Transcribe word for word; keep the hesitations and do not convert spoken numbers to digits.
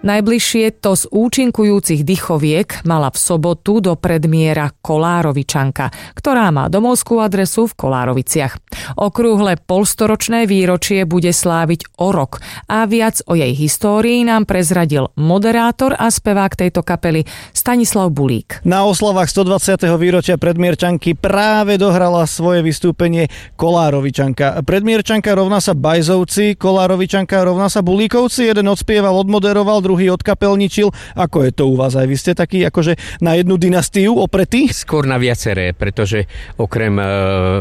Najbližšie to z účinkujúcich dychoviek mala v sobotu do predmiera Kolárovičanka, ktorá má domovskú adresu v Kolároviciach. Okrúhle polstoročné výročie bude sláviť o rok a viac o jej histórii nám prezradil moderátor a spevák tejto kapely Stanislav Bulík. Na oslavách stodvadsiateho výročia Predmierčanky práve dohrala svoje vystúpenie Kolárovičanka. Predmierčanka rovná sa Bajzovci, Kolárovičanka rovná sa Bulíkovci. Jeden odspieval, odmoderoval, druhý odkapelničil. Ako je to u vás? Aj vy ste taký akože na jednu dynastiu opretý? Skôr na viaceré, pretože okrem